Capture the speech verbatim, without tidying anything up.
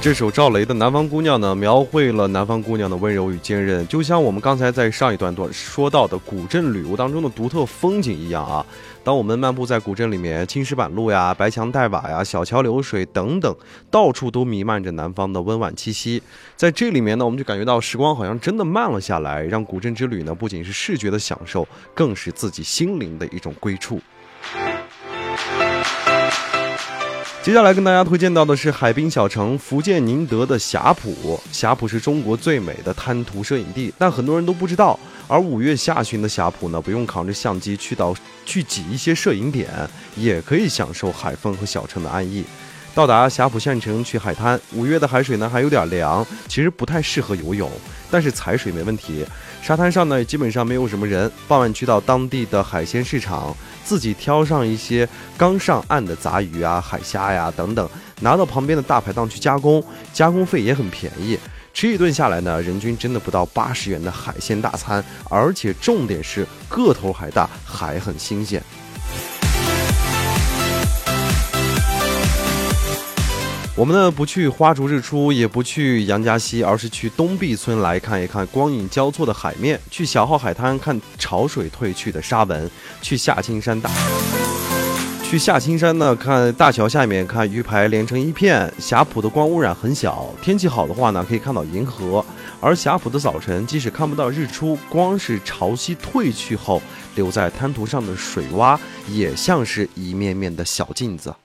这首赵雷的《南方姑娘》呢，描绘了南方姑娘的温柔与坚韧，就像我们刚才在上一段段说到的古镇旅游当中的独特风景一样啊。当我们漫步在古镇里面，青石板路呀、白墙黛瓦呀、小桥流水等等，到处都弥漫着南方的温婉气息。在这里面呢，我们就感觉到时光好像真的慢了下来，让古镇之旅呢，不仅是视觉的享受，更是自己心灵的一种归处。接下来跟大家推荐到的是海滨小城福建宁德的霞浦。霞浦是中国最美的滩涂摄影地，但很多人都不知道。而五月下旬的霞浦呢，不用扛着相机去到去挤一些摄影点，也可以享受海风和小城的安逸。到达霞浦县城去海滩，五月的海水呢还有点凉，其实不太适合游泳，但是踩水没问题。沙滩上呢基本上没有什么人，傍晚去到当地的海鲜市场，自己挑上一些刚上岸的杂鱼啊、海虾呀等等，拿到旁边的大排档去加工，加工费也很便宜。吃一顿下来呢，人均真的不到八十元的海鲜大餐，而且重点是个头还大，还很新鲜。我们呢不去花烛日出，也不去杨家溪，而是去东壁村来看一看光影交错的海面，去小号海滩看潮水退去的沙纹，去下青山大去下青山呢看大桥下面看鱼排连成一片。霞浦的光污染很小，天气好的话呢可以看到银河。而霞浦的早晨即使看不到日出，光是潮汐退去后留在滩涂上的水洼，也像是一面面的小镜子。